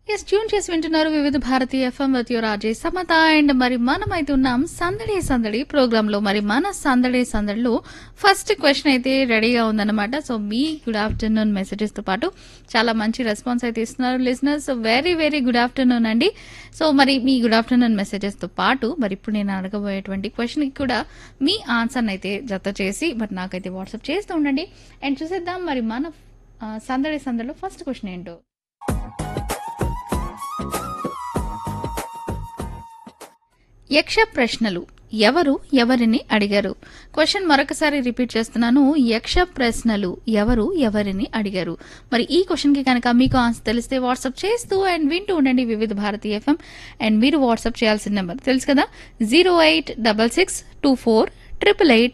Yes tune చేసి వింటున్నారు వివిధ Bharati FM with your RJ Samata. And మరి మనమైతే ఉన్నాం సందడి సందడి ప్రోగ్రామ్ లో. మరి మన సందడి సందడిలో ఫస్ట్ క్వశ్చన్ అయితే రెడీగా ఉందన్నమాట. సో మీ గుడ్ ఆఫ్టర్నూన్ మెసేజెస్ తో పాటు చాలా మంచి రెస్పాన్స్ అయితే ఇస్తున్నారు listeners. Very very good afternoon అండి. సో మరి మీ గుడ్ ఆఫ్టర్నూన్ మెసేజెస్ తో పాటు మరి ఇప్పుడు నేను అడగబోయేటువంటి క్వశ్చన్ కి కూడా మీ ఆన్సర్ అయితే జత చేసి మరి నాకైతే వాట్సాప్ చేస్తూ ఉండండి. అండ్ చూసేద్దాం మరి మన సందడి సందడిలో ఫస్ట్ క్వశ్చన్ ఏంటో. యక్ష ప్రశ్నలు ఎవరు ఎవరిని అడిగారు? క్వశ్చన్ మరొకసారి రిపీట్ చేస్తున్నాను. యక్ష ప్రశ్నలు ఎవరు ఎవరిని అడిగారు? మరి ఈ క్వశ్చన్ కి కనుక మీకు ఆన్సర్ తెలిస్తే వాట్సాప్ చేస్తూ అండ్ వింటూ ఉండండి వివిధ భారతి ఎఫ్ఎం. అండ్ మీరు వాట్సాప్ చేయాల్సిన నెంబర్ తెలుసు కదా, 08662488888.